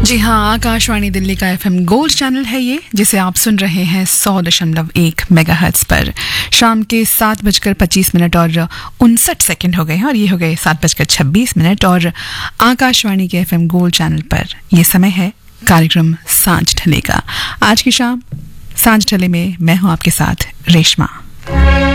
जी हाँ, आकाशवाणी दिल्ली का FM gold channel है ये, जिसे आप सुन रहे हैं 100.1 मेगाहर्ट्ज पर। शाम के 7:25 और 59 हो गए हैं और ये हो गए 7:26 और आकाशवाणी के एफएम गोल्ड चैनल पर ये समय है कार्यक्रम सांझ ढले का। आज की शाम सांझ ढले में मैं हूँ आपके साथ रेशमा।